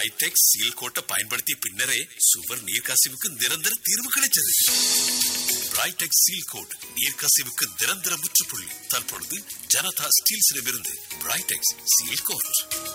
பிரைடெக்ஸ் seal கோட்டை பயன்படுத்திய பின்னரே சுவர் நீர்க்கசிவுக்கு நிரந்தர தீர்வு கிடைச்சது. பிரைடெக்ஸ் சீல் கோட் நீர்க்கசிவுக்கு நிரந்தர முற்றுப்புள்ளி. தற்பொழுது ஜனதா ஸ்டீல்ஸிடமிருந்து பிரைடெக்ஸ் சீல் கோட்.